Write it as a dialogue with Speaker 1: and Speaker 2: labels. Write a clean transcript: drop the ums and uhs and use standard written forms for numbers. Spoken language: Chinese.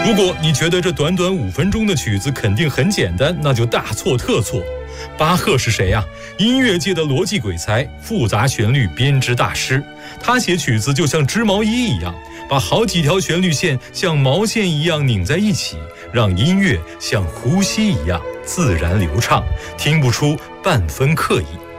Speaker 1: 如果你觉得这短短5分钟的曲子肯定很简单，那就大错特错。巴赫是谁呀？音乐界的逻辑鬼才，复杂旋律编织大师。他写曲子就像织毛衣一样，把好几条旋律线像毛线一样拧在一起，让音乐像呼吸一样自然流畅，听不出半分刻意。